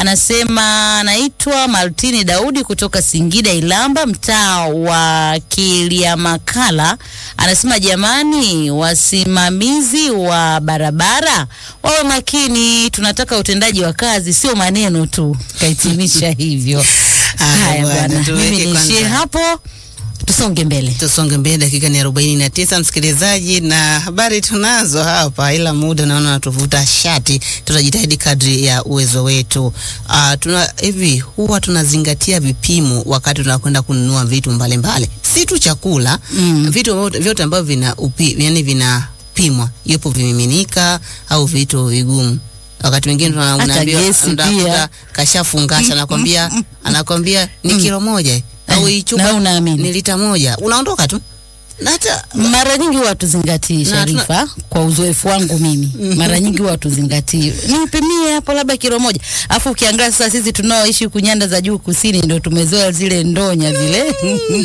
Anasema anaitwa Martini Daudi kutoka Singida Ilamba, mtaa wa Kiliamakala. Anasema jamani, wasimamizi wa barabara wawe makini, tunataka utendaji wa kazi sio maneno tu. Kahitimisha hivyo. Haya bwana, mimi niishie hapo. Tusonge mbele. Tusonge mbele, dakika ni arobaini na tisa msikilizaji, na habari tunazo hapa, ila muda naona natuvuta shati. Tutajitahidi kadri ya uwezo wetu. Uh, tuna hivi huwa tunazingatia vipimo wakati tunakwenda kununua vitu mbalimbali. Si tu chakula, mm. vitu vyote ambavyo vina upi, yani vina pimwa. Yupo vimiminika au vitu vigumu. Wakati mwingine tunaambiwa unataka kashafungasha, anakwambia anakwambia ni kilo moja. Au ichupa ni lita moja, unaondoka tu. Nata mara nyingi watu zingatii Sharifa, kwa uzoefu wangu mimi mara nyingi watu zingatii nipimie hapo labda kilo moja. Afu ukiangalia sasa sisi tunaoishi kunyanda za juu kusini ndio tumezoea zile ndonya zile.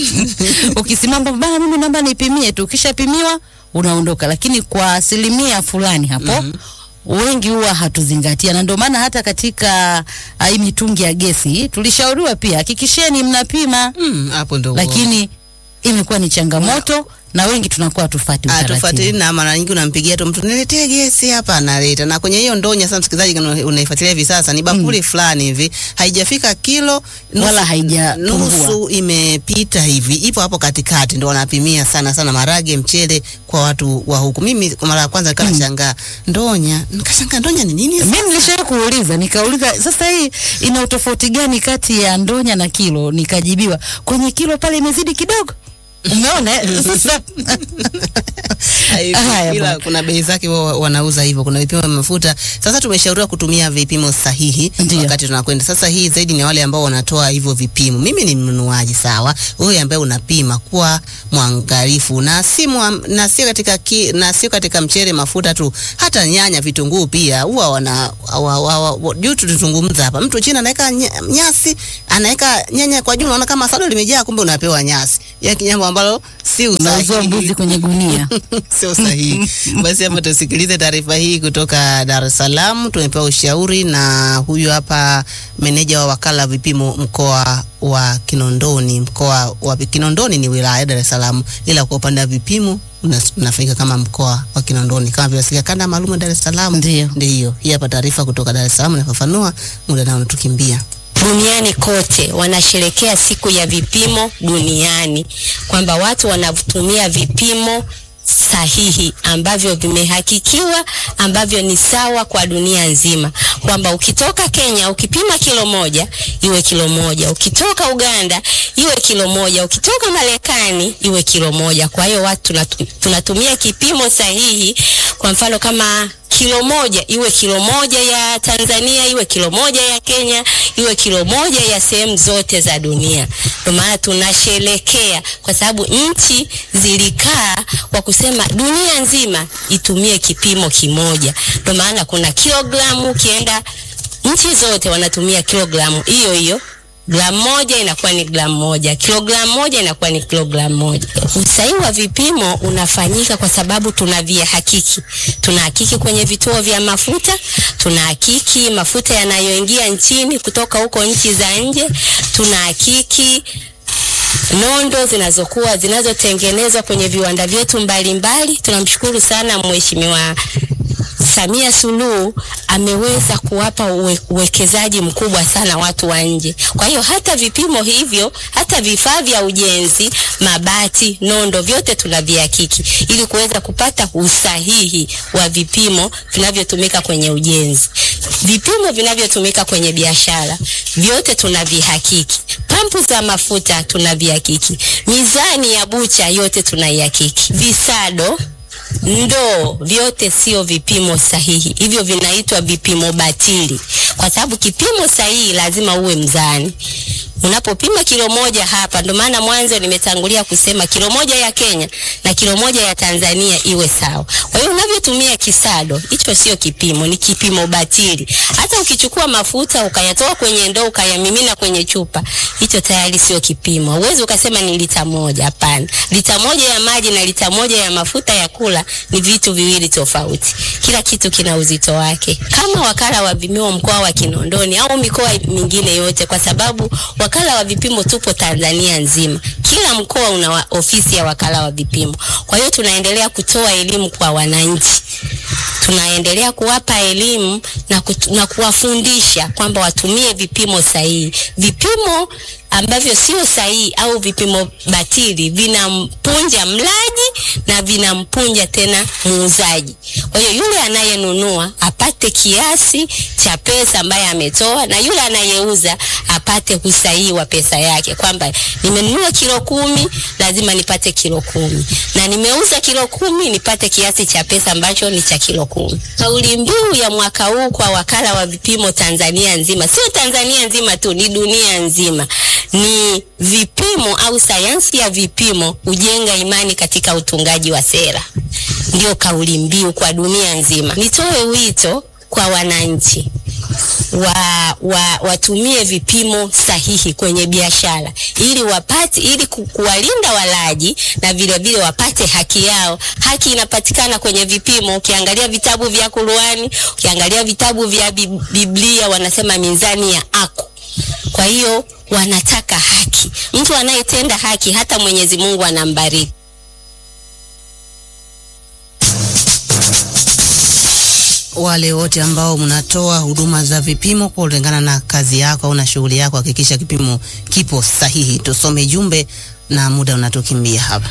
Ukisimama bana, mimi namba nipimie tu, ukishapimiwa unaondoka. Lakini kwa asilimia fulani hapo mm -hmm. wengi huwa hatuzingatia, na ndio maana hata katika hii mitungi ya gesi tulishauriwa pia hakikisheni mnapima. Hapo mm, ndio. Lakini imekuwa ni changamoto wow. na wengi tunakuwa tufuati utaratibu. Tufuatili, na mara nyingi unampigia tu mtu niletee gesi hapa, analeta. Na kwenye hiyo ndonya sasa msikilizaji unaifuatilia hivi sasa ni bakuli mm. fulani hivi, haijafika kilo nusu, wala haijapungua, nusu imepita hivi, ipo hapo katikati, ndio wanapimia sana sana marage, mchele kwa watu wa huku. Mimi kwa mara ya kwanza nikawa nashangaa mm. ndonya, nikashangaa ndonya ni nini sasa? Mimi nilishawahi kuuliza, nikauliza sasa hii ina utofauti gani kati ya ndonya na kilo? Nikajibiwa kwenye kilo pale imezidi kidogo. Umeona sasa hivi. Ila kuna bei zake wao wanauza hivyo. Kuna vipimo vya mafuta. Sasa tumeshauriwa kutumia vipimo sahihi wakati tunakwenda. Sasa hii zaidi ni wale ambao wanatoa hivyo vipimo. Mimi ni mnunuaji sawa. Wewe ambaye unapima kuwa mwangalifu na si na si katika ki, na si katika mchele mafuta tu, hata nyanya, vitunguu pia huwa wana juu tutuzungumza hapa. Mtu China anaweka nyasi, anaweka nyanya kwa juu, unaona kama sado limejaa, kumbe unapewa nyasi. Ya kinyambo ambalo si usahihi. Unauza mbuzi kwenye gunia. Sio sahihi. Basi hapa tusikilize taarifa hii kutoka Dar es Salaam. Tumepewa ushauri na huyu hapa meneja wa wakala vipimo mkoa wa Kinondoni. Mkoa wa Kinondoni ni wilaya ya Dar es Salaam, ila kwa upande wa vipimo unafanyika kama mkoa wa Kinondoni, kama vile sikia kanda maalum Dar es Salaam. Ndio ndio hii hapa taarifa kutoka Dar es Salaam inafafanua, muda nao unatukimbia. Duniani kote wanasherekea siku ya vipimo duniani, kwamba watu wanatumia vipimo sahihi ambavyo vimehakikiwa, ambavyo ni sawa kwa dunia nzima, kwamba ukitoka Kenya ukipima kilo moja iwe kilo moja, ukitoka Uganda iwe kilo moja, ukitoka Marekani iwe kilo moja. Kwa hiyo watu tunatumia kipimo sahihi. Kwa mfano kama kilo moja iwe kilo moja ya Tanzania, iwe kilo moja ya Kenya, iwe kilo moja ya sehemu zote za dunia. Kwa maana tunasherekea kwa sababu nchi zilikaa kwa kusema dunia nzima itumie kipimo kimoja. Kwa maana kuna kilogramu, kienda nchi zote wanatumia kilogramu hiyo hiyo. Gramu moja inakuwa ni gramu moja, kilogramu moja inakuwa ni kilogramu moja. Usahihi wa vipimo unafanyika kwa sababu tunavihakiki. Tunahakiki kwenye vituo vya mafuta, tunahakiki mafuta yanayoingia nchini kutoka huko nchi za nje, tunahakiki nondo zinazokuwa zinazotengenezwa kwenye viwanda vyetu mbalimbali. Tunamshukuru sana Mheshimiwa Samia Suluhu, ameweza kuwapa uwe, uwekezaji mkubwa sana watu wa nje. Kwa hiyo hata vipimo hivyo, hata vifaa vya ujenzi, mabati, nondo, vyote tunavihakiki ili kuweza kupata usahihi wa vipimo vinavyotumika kwenye ujenzi. Vipimo vinavyotumika kwenye biashara vyote tunavihakiki. Pampu za mafuta tunavihakiki. Mizani ya bucha yote tunaihakiki. Visado, ndoo, vyote sio vipimo sahihi. Hivyo vinaitwa vipimo batili. Kwa sababu kipimo sahihi lazima uwe mzani. Unapopima kilo moja hapa, ndio maana mwanzo nimetangulia kusema kilo moja ya Kenya na kilo moja ya Tanzania iwe sawa. Kwa hiyo unavyotumia kisado, hicho sio kipimo, ni kipimo batili. Hata ukichukua mafuta ukayatoa kwenye ndoo ukayamimina kwenye chupa, hicho tayari sio kipimo. Uwezi ukasema ni lita moja, hapana. Lita moja ya maji na lita moja ya mafuta ya kula ni vitu viwili tofauti. Kila kitu kina uzito wake. Kama wakala wa vipimo mkoa wa Kinondoni au mikoa mingine yote, kwa sababu wakala wa vipimo tupo Tanzania nzima. Kila mkoa una ofisi ya wakala wa vipimo. Kwa hiyo tunaendelea kutoa elimu kwa wananchi. Tunaendelea kuwapa elimu na, kutu, na kuwafundisha kwamba watumie vipimo sahihi. Vipimo ambavyo sio sahihi au vipimo batili vinampunja mlaji na vinampunja tena muuzaji. Kwa hiyo yule anayenunua apate kiasi cha pesa ambaye ametoa, na yule anayeuza apate usahihi wa pesa yake, kwamba nimenunua kilo kumi lazima nipate kilo kumi, na nimeuza kilo kumi nipate kiasi cha pesa ambacho ni cha kilo kumi. Kauli mbiu ya mwaka huu kwa wakala wa vipimo Tanzania nzima, sio Tanzania nzima tu, ni dunia nzima, ni vipimo au sayansi ya vipimo hujenga imani katika utungaji wa sera. Ndio kauli mbiu kwa dunia nzima. Nitoe wito kwa wananchi wa, wa watumie vipimo sahihi kwenye biashara ili wapate, ili kuwalinda walaji na vile vile wapate haki yao. Haki inapatikana kwenye vipimo. Ukiangalia vitabu vya Qur'ani, ukiangalia vitabu vya Biblia, wanasema mizani ya Aku. Kwa hiyo wanataka haki. Mtu anayetenda haki hata Mwenyezi Mungu anambariki. Wale wote ambao mnatoa huduma za vipimo kulingana na kazi yako au na shughuli yako, hakikisha kipimo kipo sahihi. Tusome jumbe na muda unatukimbia hapa.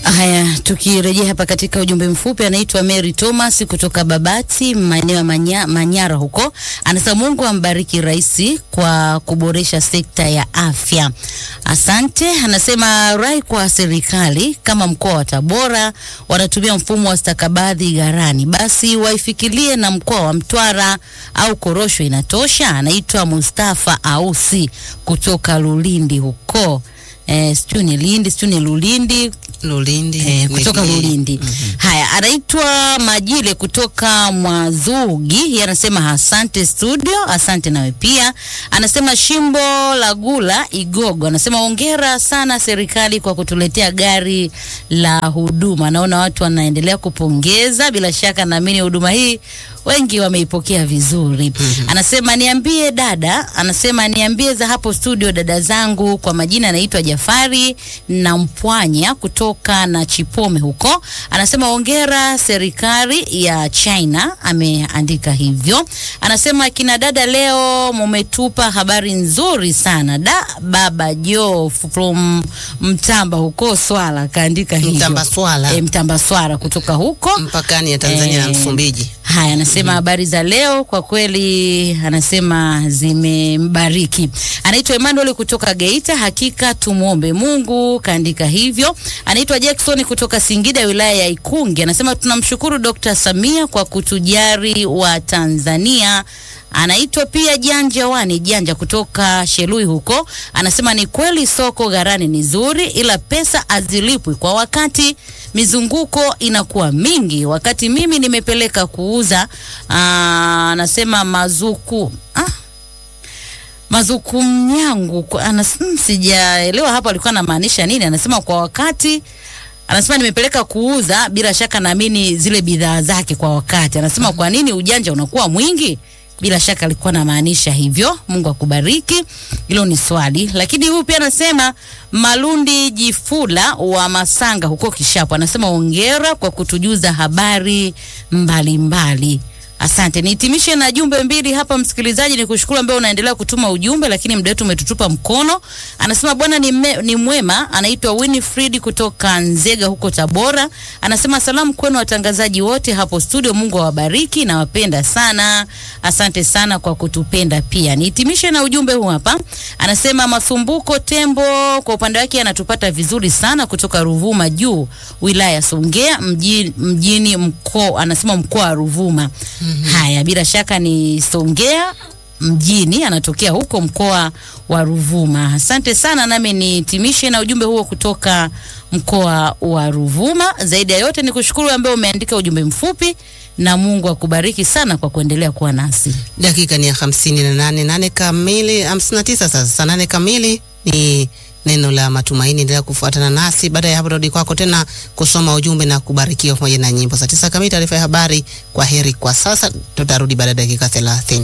Haya, tukirejea hapa katika ujumbe mfupi, anaitwa Mary Thomas kutoka Babati, maeneo ya Manya, Manyara huko. Anasema Mungu ambariki rais kwa kuboresha sekta ya afya. Asante. Anasema rai kwa serikali kama mkoa wa Tabora wanatumia mfumo wa stakabadhi gharani, basi waifikirie na mkoa wa Mtwara au Korosho inatosha. Anaitwa Mustafa Ausi kutoka Lulindi huko. Eh, stuni Lindi, stuni Lulindi, Lulindi, eh, kutoka Lulindi. Lulindi. Mm-hmm. Haya, anaitwa Majile kutoka Mwazugi. Yeye anasema asante studio, asante nawe pia. Anasema Shimbo la Gula Igogo. Anasema hongera sana serikali kwa kutuletea gari la huduma. Naona watu wanaendelea kupongeza, bila shaka naamini huduma hii wengi wameipokea vizuri. Mm-hmm. Anasema niambie dada, anasema niambie za hapo studio dada zangu, kwa majina anaitwa Jafari na Mpwanya kutoka na Chipome huko. Anasema hongera serikali ya China, ameandika hivyo. Anasema kina dada leo mumetupa habari nzuri sana. Da baba Jo from Mtamba huko Swala kaandika hivyo. Mtamba Swala. E, Mtamba Swala kutoka huko mpakani ya Tanzania e, na Msumbiji. Haya, anasema habari mm-hmm. za leo kwa kweli anasema zimembariki. Anaitwa Emmanuel kutoka Geita, hakika tumuombe Mungu, kaandika hivyo. Anaitwa Jackson kutoka Singida wilaya ya Ikungi. Anasema tunamshukuru Dokta Samia kwa kutujari wa Tanzania. Anaitwa pia Janja Wani Janja kutoka Shelui huko. Anasema ni kweli soko gharani ni zuri, ila pesa azilipwi kwa wakati, mizunguko inakuwa mingi. Wakati mimi nimepeleka kuuza, aa, anasema mazuku ah mazuku mnyangu, anasema sijaelewa hapa alikuwa anamaanisha nini. Anasema kwa wakati, anasema nimepeleka kuuza, bila shaka naamini zile bidhaa zake kwa wakati. Anasema kwa nini ujanja unakuwa mwingi? Bila shaka alikuwa na maanisha hivyo. Mungu akubariki. Hilo ni swali. Lakini huyu pia anasema Malundi Jifula wa Masanga huko Kishapu. Anasema hongera kwa kutujuza habari mbalimbali mbali. Asante. Nihitimishe na jumbe mbili hapa msikilizaji, ni kushukuru ambaye unaendelea kutuma ujumbe, lakini muda wetu umetutupa mkono. Anasema bwana ni, me, ni mwema, anaitwa Winifred kutoka Nzega huko Tabora. Anasema salamu kwenu watangazaji wote hapo studio, Mungu awabariki na wapenda sana. Asante sana kwa kutupenda pia. Nihitimishe na ujumbe huu hapa. Anasema Masumbuko Tembo kwa upande wake anatupata vizuri sana kutoka Ruvuma juu, wilaya Songea mjini, mjini mkoa, anasema mkoa wa Ruvuma. Mm-hmm. Haya, bila shaka ni Songea mjini, anatokea huko mkoa wa Ruvuma. Asante sana, nami nihitimishe na ujumbe huo kutoka mkoa wa Ruvuma. Zaidi ya yote ni kushukuru ambaye umeandika ujumbe mfupi, na Mungu akubariki sana kwa kuendelea kuwa nasi. Dakika ni ya hamsini na nane, nane kamili, hamsini na tisa sasa, nane kamili ni neno la matumaini. Endelea kufuatana nasi. Baada ya hapo rudi kwako tena kusoma ujumbe na kubarikiwa pamoja na nyimbo. Saa tisa kamili taarifa ya habari. Kwa heri kwa sasa, tutarudi baada ya dakika thelathini.